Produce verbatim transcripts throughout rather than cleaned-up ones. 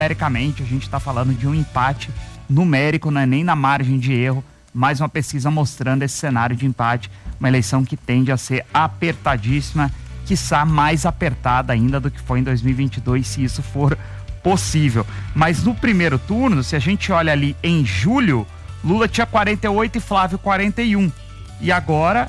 numericamente, a gente está falando de um empate numérico, não é nem na margem de erro, mais uma pesquisa mostrando esse cenário de empate, uma eleição que tende a ser apertadíssima, quiçá mais apertada ainda do que foi em dois mil e vinte e dois, se isso for possível. Mas no primeiro turno, se a gente olha ali em julho, Lula tinha quarenta e oito e Flávio quarenta e um. E agora,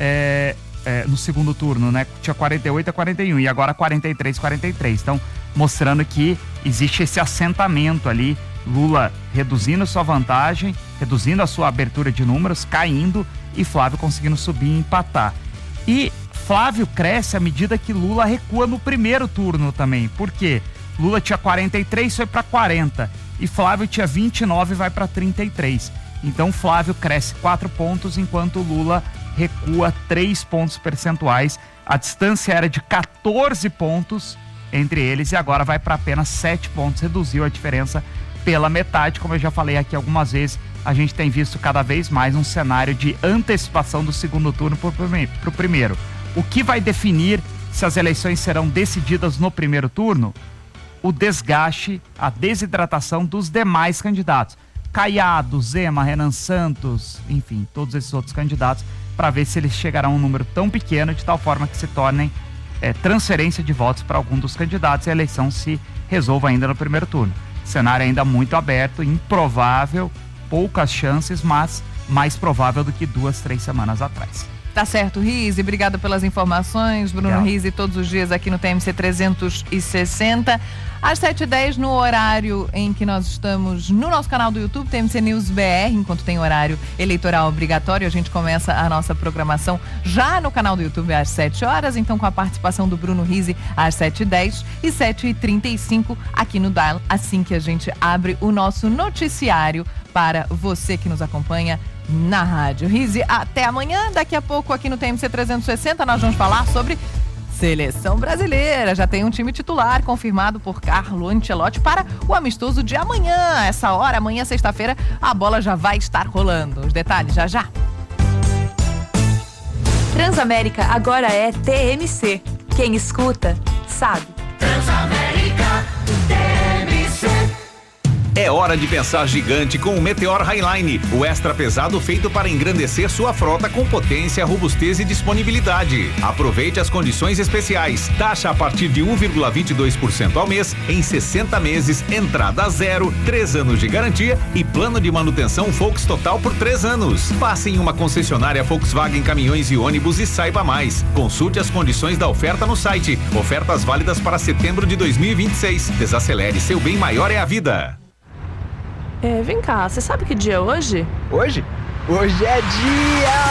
é, é, no segundo turno, né, tinha quarenta e oito a quarenta e um e agora quarenta e três a quarenta e três. Então, mostrando que existe esse assentamento ali, Lula reduzindo sua vantagem, reduzindo a sua abertura de números, caindo, e Flávio conseguindo subir e empatar. E Flávio cresce à medida que Lula recua no primeiro turno também. Por quê? Lula tinha quarenta e três, foi para quarenta, e Flávio tinha vinte e nove e vai para trinta e três. Então Flávio cresce quatro pontos, enquanto Lula recua três pontos percentuais. A distância era de quatorze pontos entre eles e agora vai para apenas sete pontos, reduziu a diferença pela metade. Como eu já falei aqui algumas vezes, a gente tem visto cada vez mais um cenário de antecipação do segundo turno para o primeiro. O que vai definir se as eleições serão decididas no primeiro turno? O desgaste, a desidratação dos demais candidatos. Caiado, Zema, Renan Santos, enfim, todos esses outros candidatos, para ver se eles chegarão a um número tão pequeno de tal forma que se tornem é, transferência de votos para algum dos candidatos e a eleição se resolva ainda no primeiro turno. Cenário ainda muito aberto, improvável, poucas chances, mas mais provável do que duas, três semanas atrás. Tá certo, Rizzi, obrigada pelas informações. Bruno Legal. Rizzi, todos os dias aqui no T M C trezentos e sessenta. Às sete e dez, no horário em que nós estamos no nosso canal do YouTube, T M C News B R, enquanto tem horário eleitoral obrigatório, a gente começa a nossa programação já no canal do YouTube às sete horas, então com a participação do Bruno Rizzi às sete e dez e sete e trinta e cinco aqui no Dial, assim que a gente abre o nosso noticiário para você que nos acompanha na rádio. Rizzi, até amanhã. Daqui a pouco aqui no T M C trezentos e sessenta nós vamos falar sobre Seleção Brasileira. Já tem um time titular confirmado por Carlo Ancelotti para o amistoso de amanhã. Essa hora, amanhã, sexta-feira, a bola já vai estar rolando. Os detalhes já já. Transamérica agora é T M C. Quem escuta, sabe. Transamérica T M C. É hora de pensar gigante com o Meteor Highline, o extra pesado feito para engrandecer sua frota com potência, robustez e disponibilidade. Aproveite as condições especiais. Taxa a partir de um vírgula vinte e dois por cento ao mês, em sessenta meses, entrada zero, três anos de garantia e plano de manutenção Volks Total por três anos. Passe em uma concessionária Volkswagen Caminhões e Ônibus e saiba mais. Consulte as condições da oferta no site. Ofertas válidas para setembro de dois mil e vinte e seis. Desacelere, seu bem maior é a vida. É, vem cá, você sabe que dia é hoje? Hoje? Hoje é dia...